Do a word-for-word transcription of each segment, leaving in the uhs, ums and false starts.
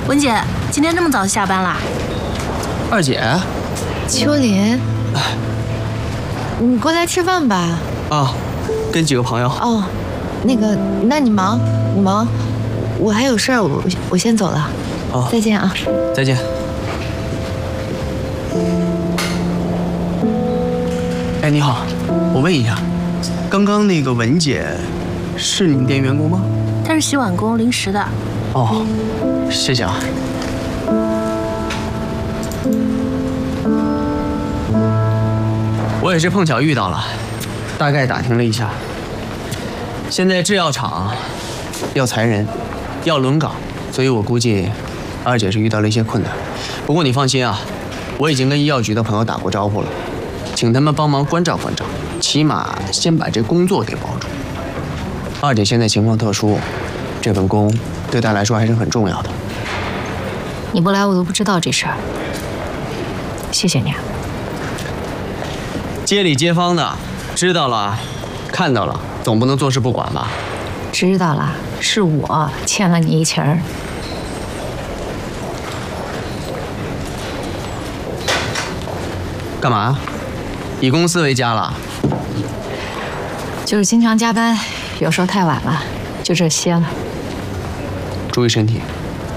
文姐，今天这么早就下班啦？ 二姐， 秋林，你过来吃饭吧。 啊，跟几个朋友。 哦，那个，那你忙，你忙，我还有事儿，我我先走了。 哦， 再见啊。 再见。哎，你好，我问一下，刚刚那个文姐是你们店员工吗？ 她是洗碗工，临时的。 哦，谢谢啊。我也是碰巧遇到了，大概打听了一下，现在制药厂要裁人，要轮岗，所以我估计二姐是遇到了一些困难。不过你放心啊，我已经跟医药局的朋友打过招呼了，请他们帮忙关照关照，起码先把这工作给保住。二姐现在情况特殊，这份工对她来说还是很重要的。 你不来我都不知道这事儿，谢谢你啊。 街里街坊的知道了，看到了，总不能坐视不管吧？ 知道了，是我欠了你一情儿。 干嘛？以公司为家了？ 就是经常加班，有时候太晚了，就这些了。 注意身体。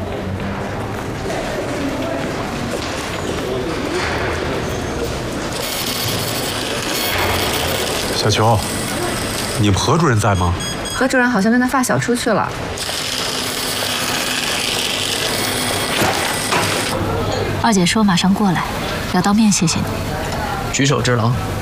小球，你们何主任在吗？ 何主任好像跟他发小出去了。 二姐说马上过来，要当面谢谢你。 举手之劳。